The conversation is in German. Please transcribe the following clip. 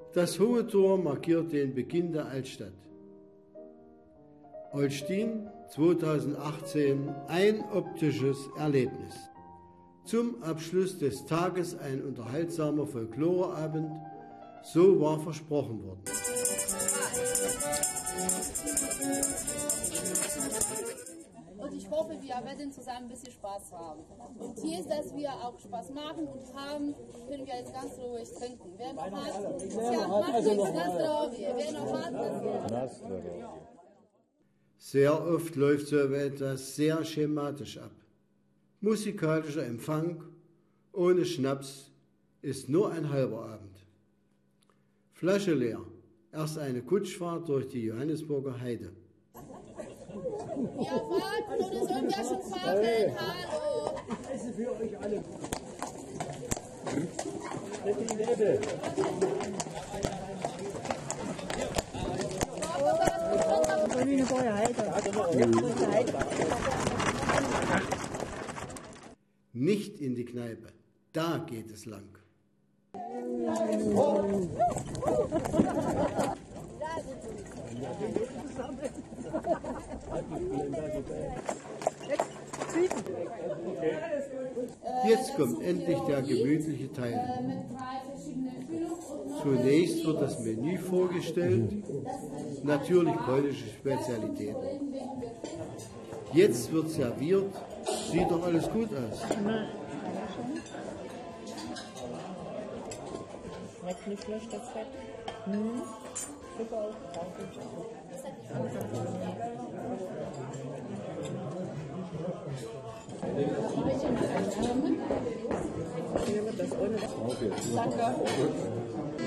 Das Hohe Tor markiert den Beginn der Altstadt. Olsztyn 2018, ein optisches Erlebnis. Zum Abschluss des Tages ein unterhaltsamer Folkloreabend, so war versprochen worden. Und ich hoffe, wir werden zusammen ein bisschen Spaß haben. Und hier ist, dass wir auch Spaß machen und haben, können wir jetzt ganz ruhig trinken. Wer noch hat, macht nichts, wer noch hat, Sehr oft läuft so etwas sehr schematisch ab. Musikalischer Empfang ohne Schnaps ist nur ein halber Abend. Flasche leer, erst eine Kutschfahrt durch die Johannesburger Heide. Ja, warten oder sollen wir schon fahren? Hallo! Das ist für euch alle. Nicht in die Kneipe, da geht es lang. Jetzt kommt endlich der gemütliche Teil. Zunächst wird das Menü vorgestellt, natürlich polnische Spezialitäten. Jetzt wird serviert, sieht doch alles gut aus. Schmeckt nicht schlecht, das Fett. Super, danke.